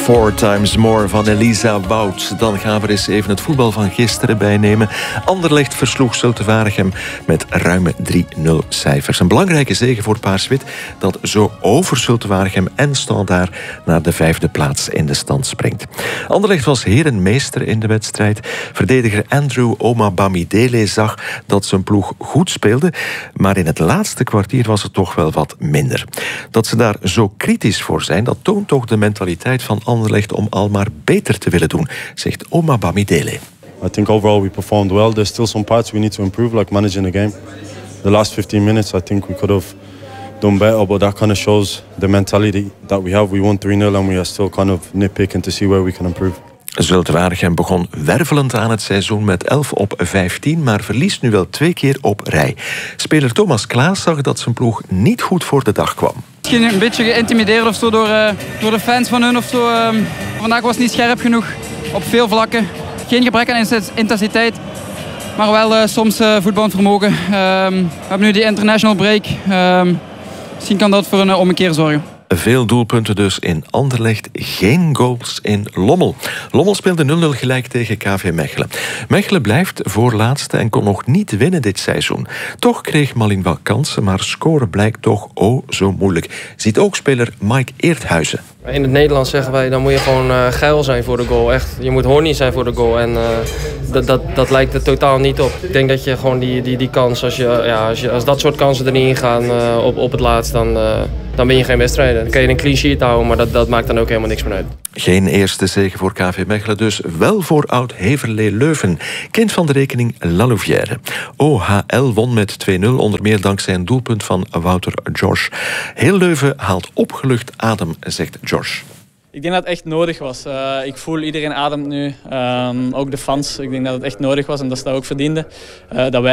Four Times More van Elisa Wout. Dan gaan we eens even het voetbal van gisteren bijnemen. Anderlecht versloeg Zulte Waregem met ruime 3-0 cijfers. Een belangrijke zege voor Paars-Wit dat zo over Zulte Waregem en Standaard naar de 5e plaats in de stand springt. Anderlecht was herenmeester in de wedstrijd. Verdediger Andrew Omabamidele zag dat zijn ploeg goed speelde, maar in het laatste kwartier was het toch wel wat minder. Dat ze daar zo kritisch voor zijn, dat toont toch de mentaliteit van Anderlecht om al maar beter te willen doen, zegt Omabamidele. I think overall we performed well. There's still some parts we need to improve, like managing the game. The last 15 minutes, I think we could have done better, but that kind of shows the mentality that we have. We won 3-0 and we are still kind of nitpicking to see where we can improve. Zulte Waregem begon wervelend aan het seizoen met 11 op 15, maar verliest nu wel 2 keer op rij. Speler Thomas Klaas zag dat zijn ploeg niet goed voor de dag kwam. Misschien een beetje geïntimideerd of zo door de fans van hun of zo. Vandaag was het niet scherp genoeg op veel vlakken. Geen gebrek aan intensiteit, maar wel soms voetballend vermogen. We hebben nu die international break. Misschien kan dat voor een ommekeer zorgen. Veel doelpunten dus in Anderlecht, geen goals in Lommel. Lommel speelde 0-0 gelijk tegen KV Mechelen. Mechelen blijft voorlaatste en kon nog niet winnen dit seizoen. Toch kreeg Malin wel kansen, maar scoren blijkt toch zo moeilijk. Ziet ook speler Mike Eerthuizen. In het Nederlands zeggen wij, dan moet je gewoon geil zijn voor de goal. Echt, je moet horny zijn voor de goal. En dat lijkt er totaal niet op. Ik denk dat je gewoon die kans, als dat soort kansen erin gaan op het laatst, dan ben je geen wedstrijd. Dan kan je een clean sheet houden, maar dat maakt dan ook helemaal niks meer uit. Geen eerste zege voor KV Mechelen, dus wel voor oud-Heverlee Leuven. Kind van de rekening La Louvière. OHL won met 2-0, onder meer dankzij een doelpunt van Wouter George. Heel Leuven haalt opgelucht adem, zegt George. Ik denk dat het echt nodig was. Ik voel iedereen ademt nu, ook de fans. Ik denk dat het echt nodig was en dat ze dat ook verdienden. Dat wij